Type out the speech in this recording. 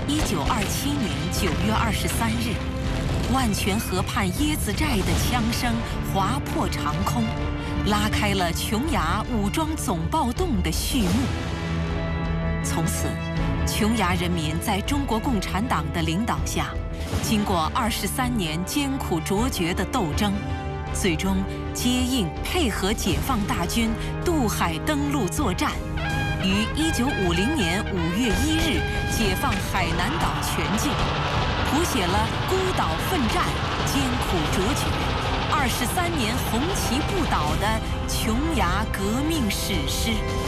年9月23日，万泉河畔椰子寨的枪声划破长空，拉开了琼崖武装总暴动的序幕。从此，琼崖人民在中国共产党的领导下，经过23年艰苦卓绝的斗争，最终接应配合解放大军渡海登陆作战，于1950年5月1日解放海南岛全境，谱写了孤岛奋战、艰苦卓绝、23年红旗不倒的琼崖革命史诗。